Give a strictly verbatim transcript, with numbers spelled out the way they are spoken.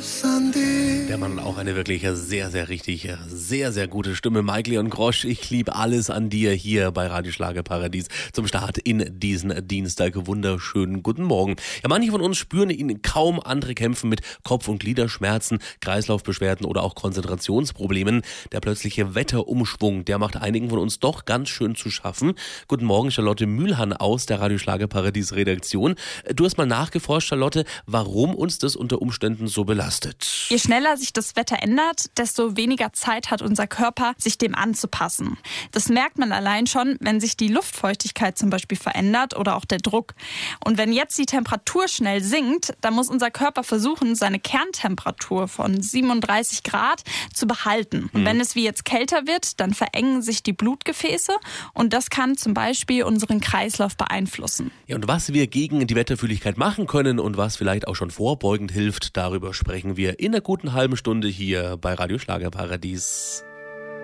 alles an dir. Der Mann hat auch eine wirklich sehr, sehr richtig, sehr, sehr gute Stimme. Mike Leon Grosch, ich liebe alles an dir hier bei Radio Schlagerparadies zum Start in diesen Dienstag. Wunderschönen guten Morgen. Ja, manche von uns spüren ihn kaum, andere kämpfen mit Kopf- und Gliederschmerzen, Kreislaufbeschwerden oder auch Konzentrationsproblemen. Der plötzliche Wetterumschwung, der macht einigen von uns doch ganz schön zu schaffen. Guten Morgen, Charlotte Mühlhahn aus der Radio Schlagerparadies Redaktion. Du hast mal nachgeforscht, Charlotte, warum uns das unter Umständen so belastet. Je schneller sich das Wetter ändert, desto weniger Zeit hat unser Körper, sich dem anzupassen. Das merkt man allein schon, wenn sich die Luftfeuchtigkeit zum Beispiel verändert oder auch der Druck. Und wenn jetzt die Temperatur schnell sinkt, dann muss unser Körper versuchen, seine Kerntemperatur von siebenunddreißig Grad zu behalten. Und wenn es wie jetzt kälter wird, dann verengen sich die Blutgefäße und das kann zum Beispiel unseren Kreislauf beeinflussen. Ja, und was wir gegen die Wetterfühligkeit machen können und was vielleicht auch schon vorbeugend hilft, darüber sprechen wir in einer guten halben Stunde hier bei Radio Schlagerparadies.